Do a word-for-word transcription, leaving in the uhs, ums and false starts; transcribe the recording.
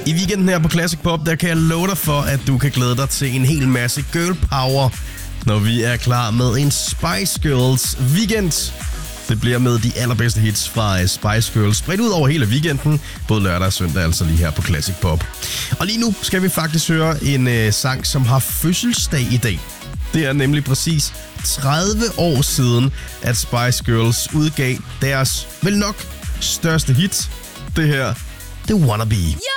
I weekenden her på Classic Pop, der kan jeg love dig for, at du kan glæde dig til en hel masse girl power, når vi er klar med en Spice Girls weekend. Det bliver med de allerbedste hits fra Spice Girls, spredt ud over hele weekenden, både lørdag og søndag, altså lige her på Classic Pop. Og lige nu skal vi faktisk høre en øh, sang, som har fødselsdag i dag. Det er nemlig præcis tredive år siden, at Spice Girls udgav deres vel nok største hit. Det her, The Wannabe.